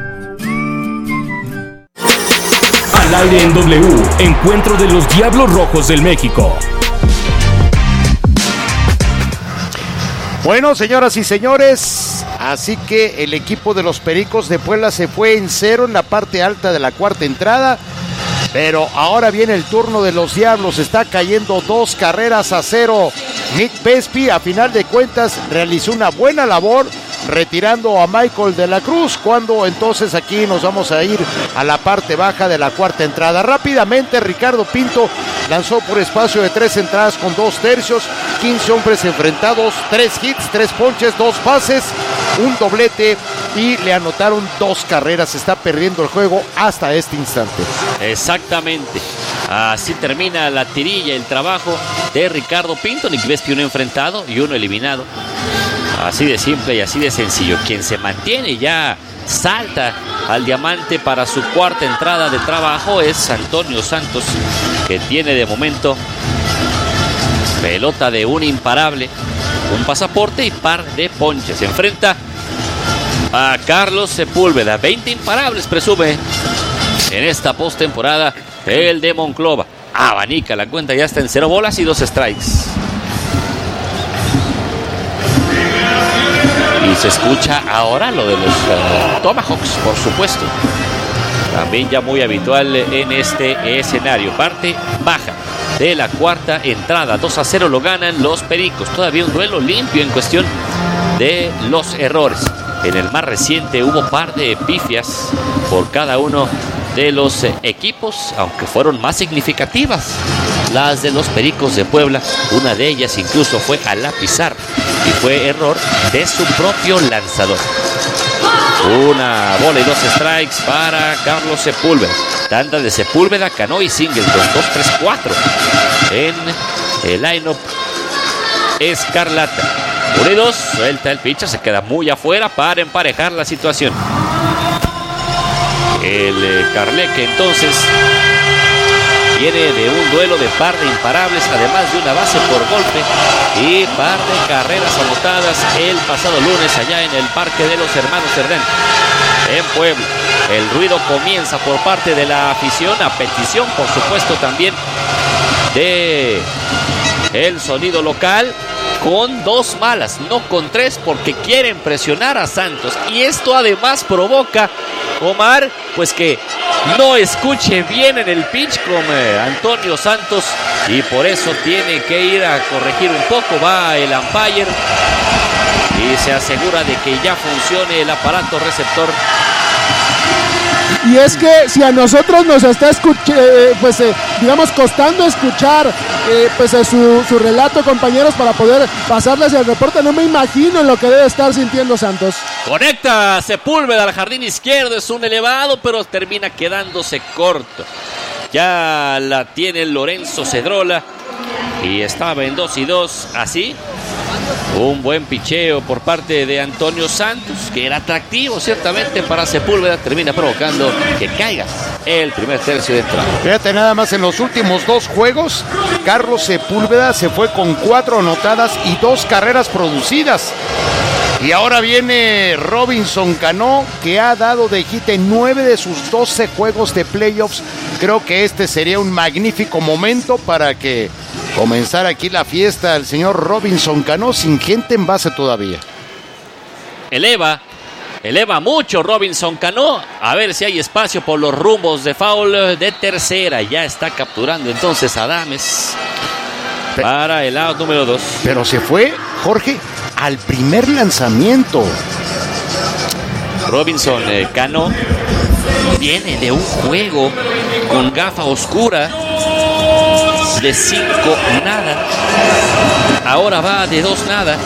Al aire en W, encuentro de los Diablos Rojos del México. Bueno, señoras y señores, así que el equipo de los Pericos de Puebla se fue en cero en la parte alta de la cuarta entrada, pero ahora viene el turno de los Diablos. Está cayendo dos carreras a cero. Nick Vespi, a final de cuentas, realizó una buena labor retirando a Michael de la Cruz, cuando entonces aquí nos vamos a ir a la parte baja de la cuarta entrada. Rápidamente Ricardo Pinto lanzó por espacio de tres entradas con dos tercios, quince hombres enfrentados, tres hits, tres ponches, dos pases, un doblete y le anotaron dos carreras. Está perdiendo el juego hasta este instante. Exactamente. Así termina la tirilla, el trabajo de Ricardo Pinto. Nick Vespi uno enfrentado y uno eliminado. Así de simple y así de sencillo. Quien se mantiene ya salta al diamante para su cuarta entrada de trabajo es Antonio Santos, que tiene de momento pelota de un imparable, un pasaporte y par de ponches. Se enfrenta a Carlos Sepúlveda. veinte imparables presume en esta postemporada el de Monclova. Abanica la cuenta, ya está en cero bolas y dos strikes. Y se escucha ahora lo de los uh, Tomahawks, por supuesto. También ya muy habitual en este escenario. Parte baja de la cuarta entrada. dos a cero lo ganan los Pericos. Todavía un duelo limpio en cuestión de los errores. En el más reciente hubo par de pifias por cada uno de los equipos, aunque fueron más significativas las de los Pericos de Puebla. Una de ellas incluso fue a la pizarra y fue error de su propio lanzador. Una bola y dos strikes para Carlos Sepúlveda. Tanda de Sepúlveda, Cano y Singleton. dos tres cuatro en el line-up escarlata. uno y dos, suelta el pitcher, se queda muy afuera para emparejar la situación. El eh, Carleque entonces viene de un duelo de par de imparables, además de una base por golpe y par de carreras anotadas el pasado lunes allá en el Parque de los Hermanos Cerdán en Puebla. El ruido comienza por parte de la afición, a petición por supuesto también de el sonido local, con dos malas, no con tres, porque quieren presionar a Santos. Y esto además provoca, Omar, pues que no escuche bien en el pitch con eh, Antonio Santos, y por eso tiene que ir a corregir un poco. Va el umpire y se asegura de que ya funcione el aparato receptor. Y es que si a nosotros nos está escuchando, eh, pues eh, digamos, costando escuchar eh, pues eh, su, su relato, compañeros, para poder pasarles el reporte, no me imagino lo que debe estar sintiendo Santos. Conecta Sepúlveda al jardín izquierdo, es un elevado, pero termina quedándose corto. Ya la tiene Lorenzo Cedrola y estaba en dos y dos, así. Un buen picheo por parte de Antonio Santos, que era atractivo ciertamente para Sepúlveda, termina provocando que caiga el primer tercio de entrada. Fíjate nada más, en los últimos dos juegos, Carlos Sepúlveda se fue con cuatro anotadas y dos carreras producidas. Y ahora viene Robinson Cano, que ha dado de hit en nueve de sus doce juegos de playoffs. Creo que este sería un magnífico momento para que comenzara aquí la fiesta el señor Robinson Cano, sin gente en base todavía. Eleva, eleva mucho Robinson Cano. A ver si hay espacio por los rumbos de foul de tercera. Ya está capturando entonces Adames para el out número dos. Pero se fue, Jorge, al primer lanzamiento. Robinson eh, Cano viene de un juego con gafa oscura de cinco nada. Ahora va de dos nada.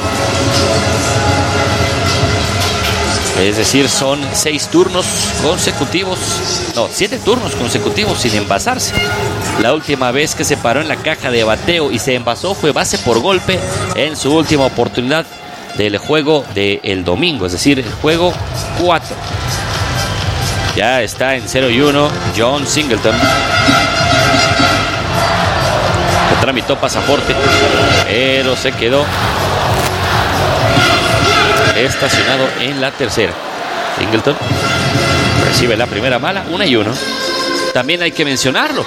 Es decir, son seis turnos consecutivos, no, siete turnos consecutivos sin envasarse. La última vez que se paró en la caja de bateo y se envasó fue base por golpe en su última oportunidad del juego del domingo, es decir, el juego cuatro. Ya está en cero y uno John Singleton. Que tramitó pasaporte, pero se quedó estacionado en la tercera. Singleton recibe la primera mala, una y uno. También hay que mencionarlo,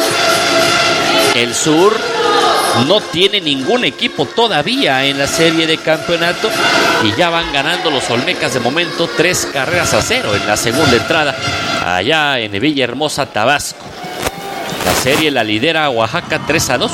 el Sur no tiene ningún equipo todavía en la serie de campeonato y ya van ganando los Olmecas de momento tres carreras a cero en la segunda entrada allá en Villahermosa, Tabasco. La serie la lidera Oaxaca tres a dos.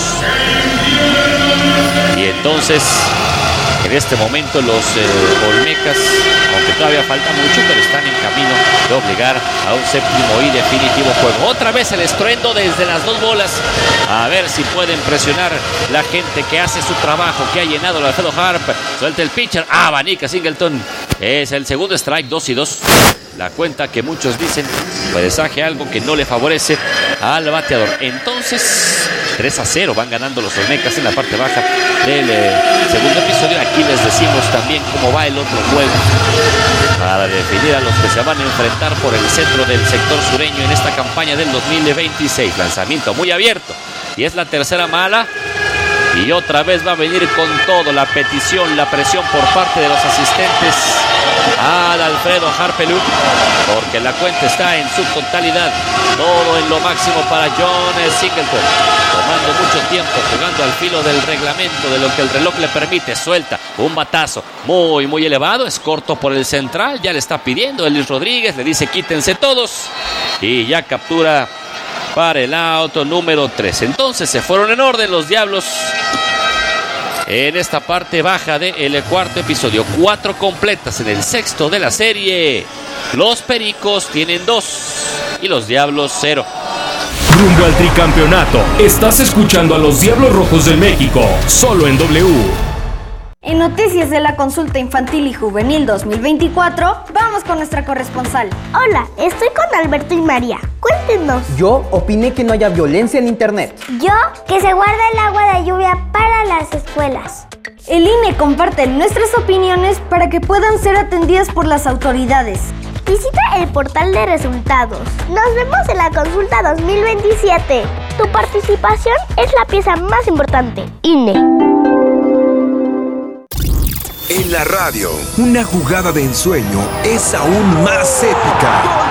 Y entonces en este momento los eh, Olmecas, aunque todavía falta mucho, pero están en camino de obligar a un séptimo y definitivo juego. Otra vez el estruendo desde las dos bolas. A ver si pueden presionar la gente que hace su trabajo, que ha llenado el Alfredo Harp. Suelta el pitcher, abanica Singleton. Es el segundo strike, dos y dos. La cuenta que muchos dicen presagia algo que no le favorece al bateador. Entonces, tres a cero van ganando los Olmecas en la parte baja del eh, segundo episodio. Aquí les decimos también cómo va el otro juego para definir a los que se van a enfrentar por el centro del sector sureño en esta campaña del dos mil veintiséis. Lanzamiento muy abierto y es la tercera mala. Y otra vez va a venir con todo la petición, la presión por parte de los asistentes al Alfredo Harpelú, porque la cuenta está en su totalidad. Todo en lo máximo para John Singleton, tomando mucho tiempo, jugando al filo del reglamento, de lo que el reloj le permite. Suelta un batazo muy, muy elevado, es corto por el central, ya le está pidiendo Ellis Rodríguez, le dice quítense todos, y ya captura para el auto número tres. Entonces se fueron en orden los Diablos en esta parte baja del cuarto episodio. Cuatro completas en el sexto de la serie. Los Pericos tienen dos y los Diablos cero. Rumbo al tricampeonato. Estás escuchando a los Diablos Rojos del México, solo en W. En noticias de la consulta infantil y juvenil dos mil veinticuatro, vamos con nuestra corresponsal. Hola, estoy con Alberto y María. Cuéntenos. Yo opiné que no haya violencia en internet. Yo, que se guarda el agua de lluvia para las escuelas. El I N E comparte nuestras opiniones para que puedan ser atendidas por las autoridades. Visita el portal de resultados. Nos vemos en la consulta dos mil veintisiete. Tu participación es la pieza más importante. I N E. En la radio, una jugada de ensueño es aún más épica. ¡Gol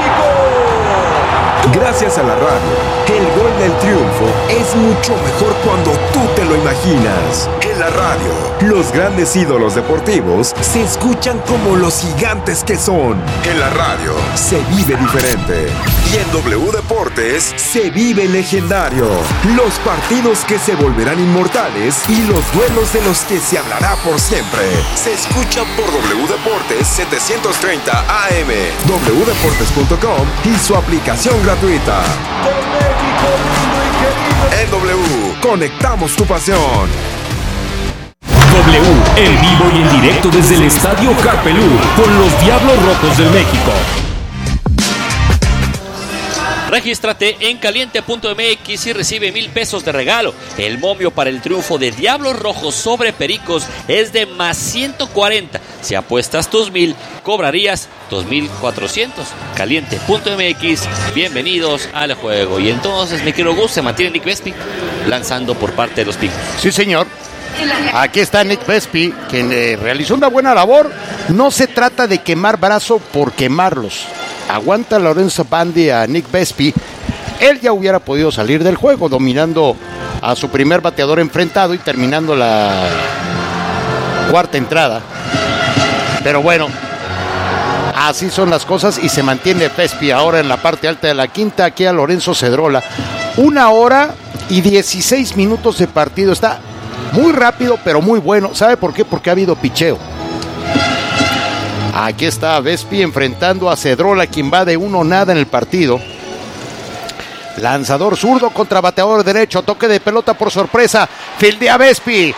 de México! Gracias a la radio, el gol del triunfo es mucho mejor cuando tú te lo imaginas. El En la radio, los grandes ídolos deportivos se escuchan como los gigantes que son. En la radio, se vive diferente. Y en W Deportes, se vive legendario. Los partidos que se volverán inmortales y los duelos de los que se hablará por siempre. Se escuchan por W Deportes setecientos treinta A M, w deportes punto com y su aplicación gratuita. En W, conectamos tu pasión. W, en vivo y en directo desde el Estadio Carpelú, con los Diablos Rojos del México. Regístrate en caliente punto m x y recibe mil pesos de regalo. El momio para el triunfo de Diablos Rojos sobre Pericos es de más ciento cuarenta. Si apuestas tus mil, cobrarías dos mil cuatrocientos. caliente punto m x, bienvenidos al juego. Y entonces, mi querido Gus, se mantiene Nick Vespi lanzando por parte de los Picos. Sí, señor. Aquí está Nick Vespi, quien eh, realizó una buena labor. No se trata de quemar brazo por quemarlos. Aguanta Lorenzo Bandi a Nick Vespi. Él ya hubiera podido salir del juego dominando a su primer bateador enfrentado y terminando la cuarta entrada. Pero bueno, así son las cosas y se mantiene Vespi ahora en la parte alta de la quinta. Aquí a Lorenzo Cedrola. Una hora y dieciséis minutos de partido. Está muy rápido, pero muy bueno. ¿Sabe por qué? Porque ha habido picheo. Aquí está Vespi enfrentando a Cedrola, quien va de uno nada en el partido. Lanzador zurdo contra bateador derecho, toque de pelota por sorpresa, fildea Vespi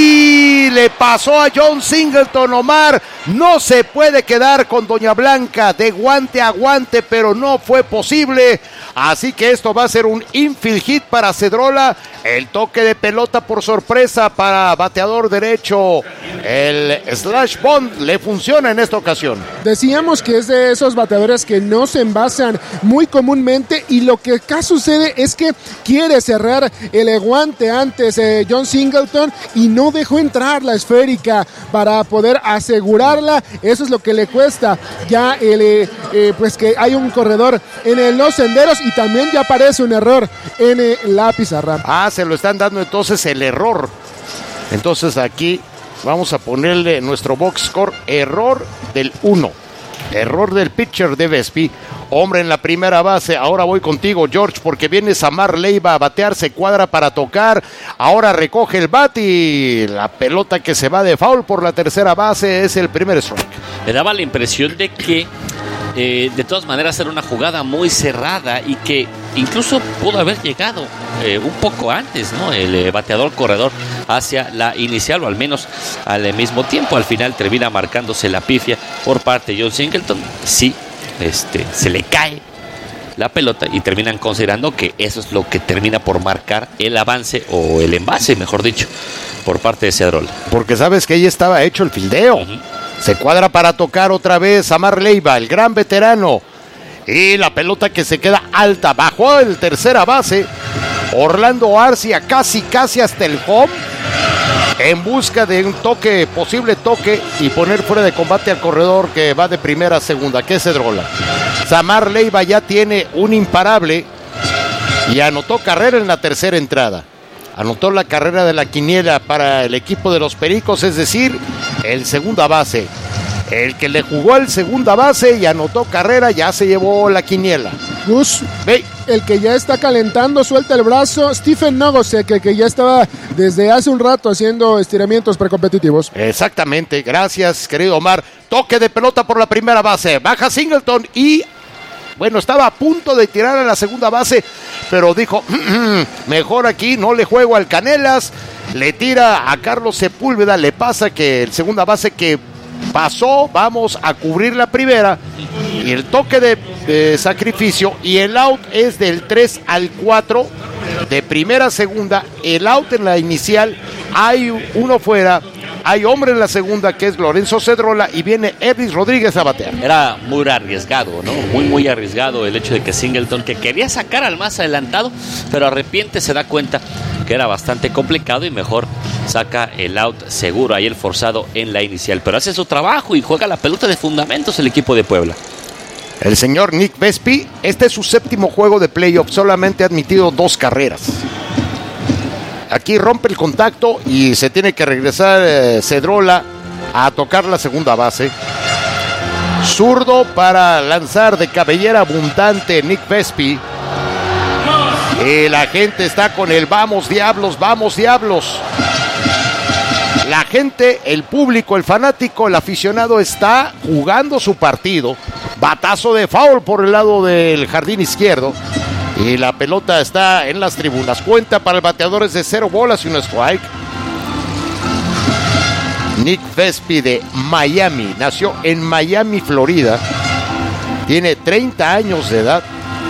y le pasó a John Singleton. Omar no se puede quedar con Doña Blanca de guante a guante, pero no fue posible, así que esto va a ser un infield hit para Cedrola. El toque de pelota por sorpresa para bateador derecho, el slash bond le funciona en esta ocasión. Decíamos que es de esos bateadores que no se envasan muy comúnmente y lo que acá sucede es que quiere cerrar el guante antes eh, John Singleton y no dejó entrar la esférica para poder asegurarla. Eso es lo que le cuesta ya el, eh, eh, pues que hay un corredor en eh, los senderos y también ya aparece un error en eh, la pizarra. Ah, se lo están dando entonces el error. Entonces aquí vamos a ponerle nuestro box score, error del uno. Error del pitcher de Vespi. Hombre en la primera base. Ahora voy contigo, George, porque viene Samar Leiva a batear, se cuadra para tocar. Ahora recoge el bat y la pelota que se va de foul por la tercera base es el primer strike. Me daba la impresión de que eh, de todas maneras era una jugada muy cerrada y que incluso pudo haber llegado eh, un poco antes, ¿no? El eh, bateador corredor hacia la inicial, o al menos al eh, mismo tiempo. Al final termina marcándose la pifia por parte de John Singleton. Sí, este, se le cae la pelota y terminan considerando que eso es lo que termina por marcar el avance o el envase, mejor dicho, por parte de Cedrola. Porque sabes que ahí estaba hecho el fildeo. Uh-huh. Se cuadra para tocar otra vez Samar Leiva, el gran veterano. Y la pelota que se queda alta, bajó el tercera base. Orlando Arcia casi, casi hasta el home. En busca de un toque, posible toque, y poner fuera de combate al corredor que va de primera a segunda, que es Cedrola. Samar Leiva ya tiene un imparable y anotó carrera en la tercera entrada. Anotó la carrera de la quiniela para el equipo de los Pericos, es decir, el segunda base. El que le jugó al segunda base y anotó carrera ya se llevó la quiniela. Gus, hey. El que ya está calentando, suelta el brazo, Stephen Nogosek, que ya estaba desde hace un rato haciendo estiramientos precompetitivos. Exactamente, gracias, querido Omar. Toque de pelota por la primera base, baja Singleton y... Bueno, estaba a punto de tirar a la segunda base, pero dijo, mejor aquí, no le juego al Canelas. Le tira a Carlos Sepúlveda, le pasa que el segunda base que pasó, vamos a cubrir la primera. Y el toque de, de sacrificio y el out es del tres al cuatro, de primera a segunda. El out en la inicial, hay uno fuera. Hay hombre en la segunda que es Lorenzo Cedrola y viene Erlis Rodríguez a batear. Era muy arriesgado, ¿no? Muy, muy arriesgado el hecho de que Singleton, que quería sacar al más adelantado, pero arrepiente, se da cuenta que era bastante complicado y mejor saca el out seguro, ahí el forzado en la inicial. Pero hace su trabajo y juega la pelota de fundamentos el equipo de Puebla. El señor Nick Vespi, este es su séptimo juego de playoff, solamente ha admitido dos carreras. aquí rompe el contacto y se tiene que regresar eh, Cedrola a tocar la segunda base. Zurdo para lanzar de cabellera abundante Nick Vespi. Y la gente está con el vamos diablos, vamos diablos. La gente, el público, el fanático, el aficionado está jugando su partido. Batazo de foul por el lado del jardín izquierdo. Y la pelota está en las tribunas. Cuenta para el bateador es de cero bolas y un strike. Nick Vespi de Miami. Nació en Miami, Florida. Tiene treinta años de edad.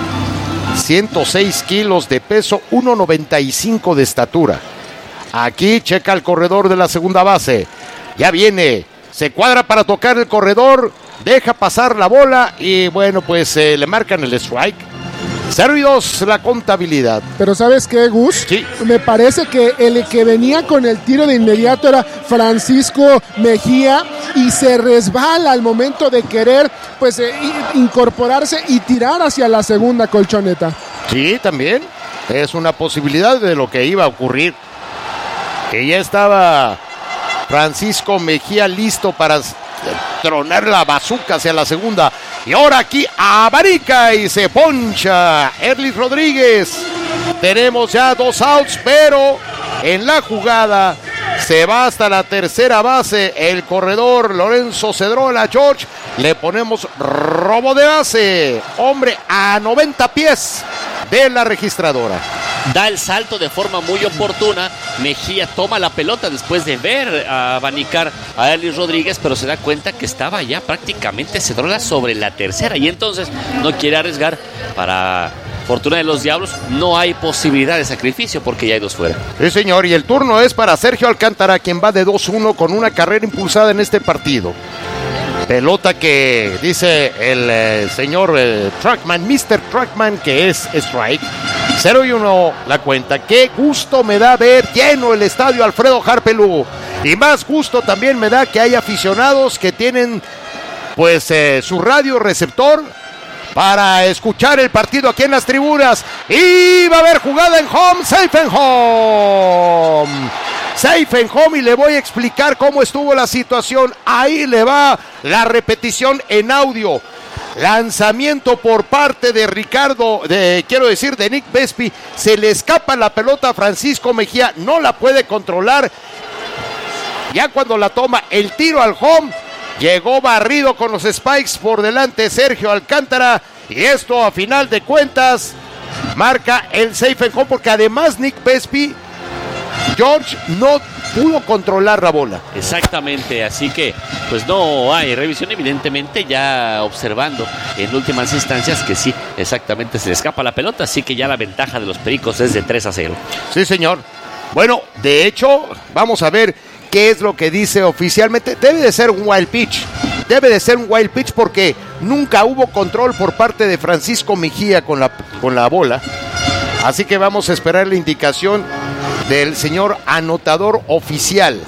ciento seis kilos de peso, uno noventa y cinco de estatura. Aquí checa el corredor de la segunda base. Ya viene. Se cuadra para tocar el corredor. Deja pasar la bola. Y bueno, pues eh, le marcan el strike. cero y dos la contabilidad. Pero ¿sabes qué, Gus? Sí. Me parece que el que venía con el tiro de inmediato era Francisco Mejía y se resbala al momento de querer pues eh, incorporarse y tirar hacia la segunda colchoneta. Sí, también. Es una posibilidad de lo que iba a ocurrir. Que ya estaba Francisco Mejía listo para tronar la bazuca hacia la segunda. Y ahora aquí abanica y se poncha Erlis Rodríguez. Tenemos ya dos outs, pero en la jugada se va hasta la tercera base el corredor Lorenzo Cedrola. George, le ponemos robo de base. Hombre a noventa pies de la registradora. Da el salto de forma muy oportuna. Mejía toma la pelota después de ver a abanicar a Erlis Rodríguez, pero se da cuenta que estaba ya prácticamente Cedrola sobre la tercera y entonces no quiere arriesgar. Para fortuna de los Diablos no hay posibilidad de sacrificio porque ya hay dos fuera. Sí, señor, y el turno es para Sergio Alcántara, quien va de dos uno con una carrera impulsada en este partido. Pelota que dice el eh, señor eh, Truckman, mister Truckman, que es strike. cero y uno la cuenta. Qué gusto me da ver lleno el estadio Alfredo Harpelú. Y más gusto también me da que hay aficionados que tienen pues eh, su radio receptor para escuchar el partido aquí en las tribunas. Y va a haber jugada en home, safe en home. Safe en home y le voy a explicar cómo estuvo la situación. Ahí le va la repetición en audio. Lanzamiento por parte de Ricardo, de, quiero decir, de Nick Vespi. Se le escapa la pelota a Francisco Mejía, no la puede controlar. Ya cuando la toma el tiro al home, llegó barrido con los spikes por delante Sergio Alcántara. Y esto a final de cuentas marca el safe en home porque además Nick Vespi, George, no pudo controlar la bola. Exactamente, así que pues no hay revisión, evidentemente ya observando en últimas instancias que sí, exactamente se le escapa la pelota, así que ya la ventaja de los Pericos es de tres a cero. Sí, señor. Bueno, de hecho, vamos a ver qué es lo que dice oficialmente. Debe de ser un wild pitch, debe de ser un wild pitch porque nunca hubo control por parte de Francisco Mejía con la, con la bola. Así que vamos a esperar la indicación del señor anotador oficial.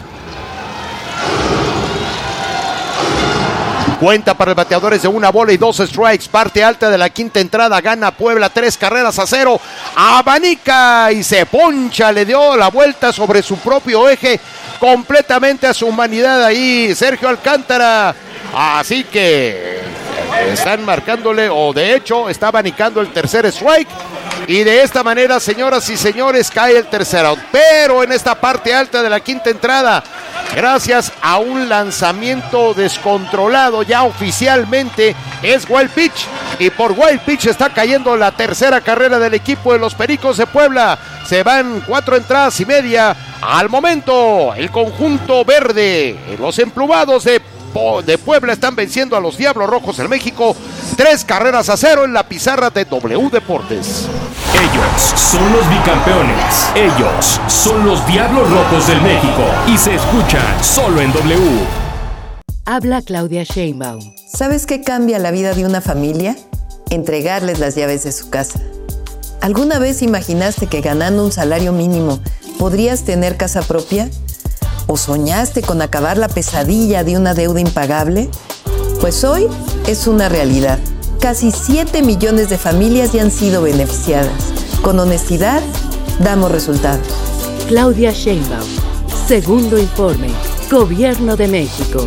Cuenta para el bateador es de una bola y dos strikes. Parte alta de la quinta entrada. Gana Puebla tres carreras a cero. Abanica y se poncha. Le dio la vuelta sobre su propio eje. Completamente a su humanidad ahí Sergio Alcántara. Así que están marcándole, o de hecho está abanicando el tercer strike. Y de esta manera, señoras y señores, cae el tercer out. Pero en esta parte alta de la quinta entrada, gracias a un lanzamiento descontrolado, ya oficialmente es wild pitch. Y por wild pitch está cayendo la tercera carrera del equipo de los Pericos de Puebla. Se van cuatro entradas y media. Al momento, el conjunto verde, los emplumados de de Puebla están venciendo a los Diablos Rojos en México, tres carreras a cero en la pizarra de W Deportes. Ellos son los bicampeones. Ellos son los Diablos Rojos del México y se escuchan solo en W. Habla Claudia Sheinbaum. ¿Sabes qué cambia la vida de una familia? Entregarles las llaves de su casa. ¿Alguna vez imaginaste que ganando un salario mínimo podrías tener casa propia? ¿O soñaste con acabar la pesadilla de una deuda impagable? Pues hoy es una realidad. Casi siete millones de familias ya han sido beneficiadas. Con honestidad, damos resultados. Claudia Sheinbaum. Segundo informe. Gobierno de México.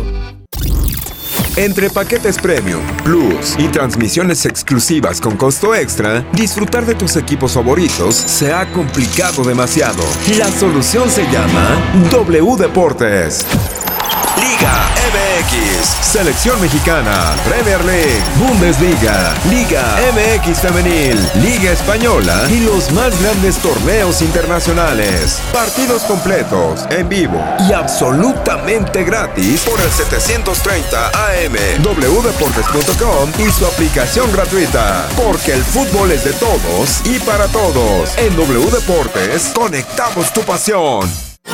Entre paquetes Premium, Plus y transmisiones exclusivas con costo extra, disfrutar de tus equipos favoritos se ha complicado demasiado. La solución se llama W Deportes. Liga M X, Selección Mexicana, Premier League, Bundesliga, Liga M X Femenil, Liga Española y los más grandes torneos internacionales. Partidos completos, en vivo y absolutamente gratis por el setecientos treinta A M, w deportes punto com y su aplicación gratuita. Porque el fútbol es de todos y para todos. En W Deportes, conectamos tu pasión.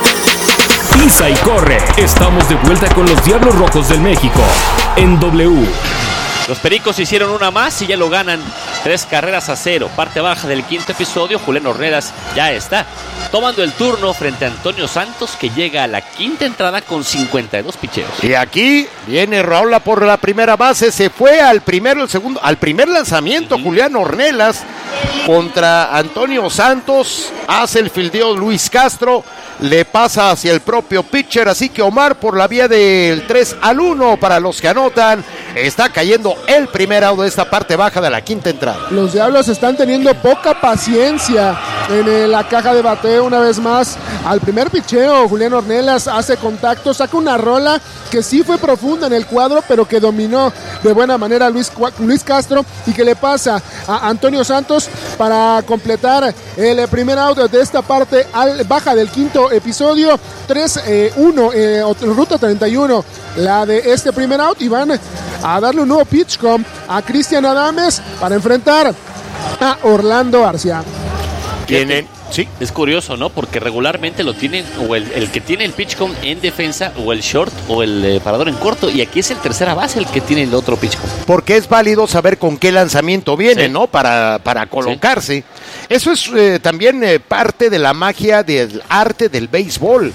Pisa y corre. Estamos de vuelta con los Diablos Rojos del México en W. Los Pericos hicieron una más y ya lo ganan. Tres carreras a cero. Parte baja del quinto episodio. Julián Ornelas ya está tomando el turno frente a Antonio Santos, que llega a la quinta entrada con cincuenta y dos picheos. Y aquí viene Raúl por la primera base. Se fue al primero, el segundo, al primer lanzamiento. Uh-huh. Julián Ornelas contra Antonio Santos. Hace el fildeo Luis Castro. Le pasa hacia el propio pitcher, así que Omar por la vía del tres al uno para los que anotan. Está cayendo el primer out de esta parte baja de la quinta entrada. Los Diablos están teniendo poca paciencia en la caja de bateo una vez más. Al primer picheo, Julián Ornelas hace contacto, saca una rola que sí fue profunda en el cuadro, pero que dominó de buena manera Luis, Luis Castro, y que le pasa a Antonio Santos para completar el primer out de esta parte al, baja del quinto episodio. tres uno, eh, ruta treinta y uno, la de este primer out, y van a darle un nuevo pitchcom a Cristian Adames para enfrentar a Orlando Arcia. Tienen, sí, es curioso, ¿no? Porque regularmente lo tienen o el, el que tiene el pitchcom en defensa, o el short, o el eh, parador en corto, y aquí es el tercera base el que tiene el otro pitchcom. Porque es válido saber con qué lanzamiento viene, sí, ¿no? Para, para colocarse. Sí. Eso es eh, también eh, parte de la magia del arte del béisbol.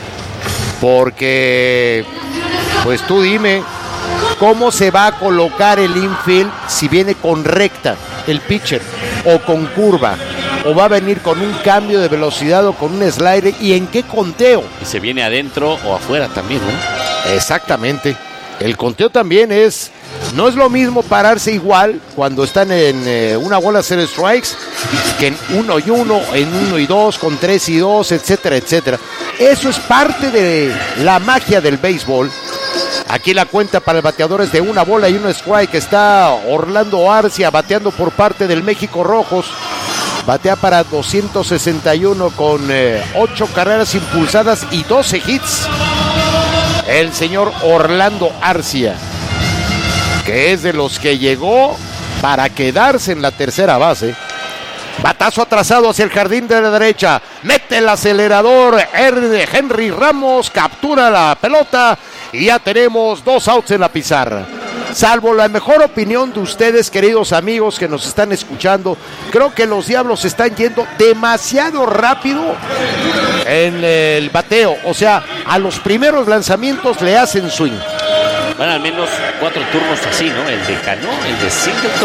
Porque, pues tú dime, ¿cómo se va a colocar el infield si viene con recta el pitcher, o con curva, o va a venir con un cambio de velocidad o con un slider, y en qué conteo? Y se viene adentro o afuera también, ¿no? Exactamente. El conteo también es, no es lo mismo pararse igual cuando están en eh, una bola cero strikes que en uno y uno, en uno y dos, con tres y dos, etcétera, etcétera. Eso es parte de la magia del béisbol. Aquí la cuenta para el bateador es de una bola y un strike. Está Orlando Arcia bateando por parte del México Rojos. Batea para doscientos sesenta y uno con eh, ocho carreras impulsadas y doce hits. El señor Orlando Arcia, que es de los que llegó para quedarse en la tercera base. Batazo atrasado hacia el jardín de la derecha. Mete el acelerador Henry Ramos. Captura la pelota. Y ya tenemos dos outs en la pizarra. Salvo la mejor opinión de ustedes, queridos amigos que nos están escuchando, creo que los Diablos están yendo demasiado rápido en el bateo. O sea, a los primeros lanzamientos le hacen swing. Bueno, al menos cuatro turnos así, ¿no? El de Cano, el de Singleton,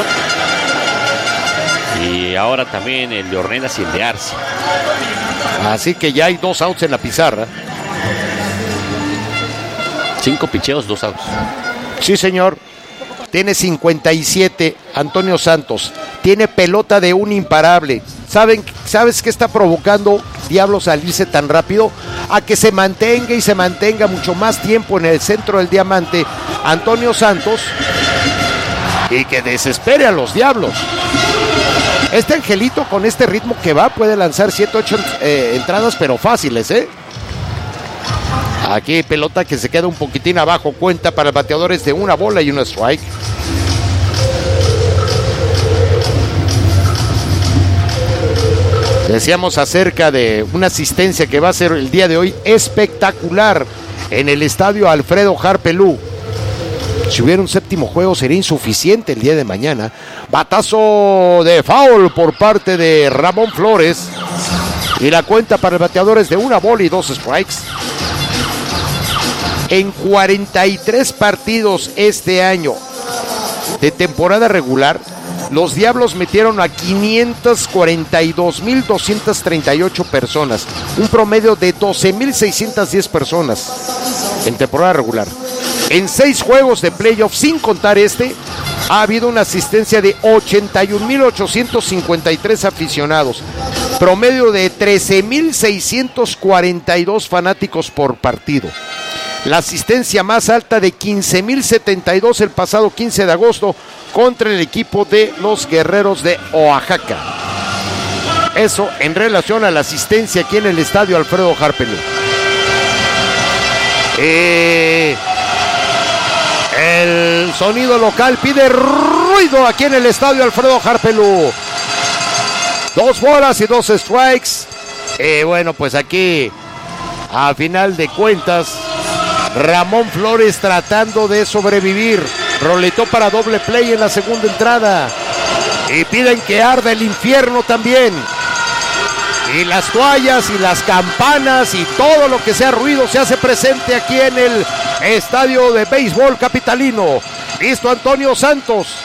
y ahora también el de Ornelas y el de Arcia. Así que ya hay dos outs en la pizarra. Cinco picheos, dos outs. Sí, señor. Tiene cincuenta y siete Antonio Santos. Tiene pelota de un imparable. ¿Saben, ¿Sabes qué está provocando Diablos salirse tan rápido? A que se mantenga y se mantenga mucho más tiempo en el centro del diamante Antonio Santos, y que desespere a los Diablos. Este Angelito, con este ritmo que va, puede lanzar siete, ocho eh, entradas, pero fáciles, ¿eh? Aquí pelota que se queda un poquitín abajo, cuenta para bateadores de una bola y un strike. Decíamos acerca de una asistencia que va a ser el día de hoy espectacular en el estadio Alfredo Harpelú. Si hubiera un séptimo juego sería insuficiente el día de mañana. Batazo de foul por parte de Ramón Flores. Y la cuenta para el bateador es de una bola y dos strikes. En cuarenta y tres partidos este año de temporada regular, los Diablos metieron a quinientas cuarenta y dos mil doscientas treinta y ocho personas, un promedio de doce mil seiscientas diez personas en temporada regular. En seis juegos de playoff, sin contar este, ha habido una asistencia de ochenta y un mil ochocientos cincuenta y tres aficionados, promedio de trece mil seiscientos cuarenta y dos fanáticos por partido. La asistencia más alta de quince mil setenta y dos el pasado quince de agosto contra el equipo de los Guerreros de Oaxaca. Eso en relación a la asistencia aquí en el estadio Alfredo Harpelú. Eh, el sonido local pide ruido aquí en el estadio Alfredo Harpelú. Dos bolas y dos strikes. Eh, bueno, pues aquí, a final de cuentas, Ramón Flores tratando de sobrevivir. Roletó para doble play en la segunda entrada. Y piden que arda el infierno también. Y las toallas y las campanas y todo lo que sea ruido se hace presente aquí en el estadio de béisbol capitalino. Listo Antonio Santos.